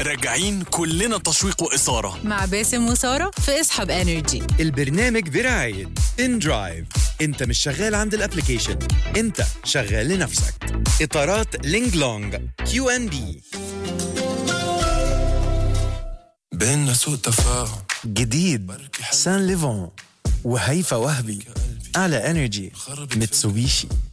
راجعين كلنا تشويق وإثارة مع باسم وسارة في اسحب انرجي. البرنامج برعاية إن درايف. انت مش شغال عند الابليكيشن، انت شغال لنفسك. اطارات لينج لونج QNB. بيننا سوء تفاهم جديد سان ليفون وهيفا وهبي على انرجي ميتسوبيشي.